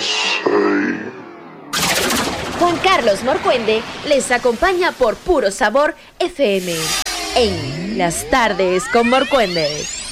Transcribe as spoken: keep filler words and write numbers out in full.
Juan Carlos Morcuende les acompaña por Puro Sabor F M en Las Tardes con Morcuende.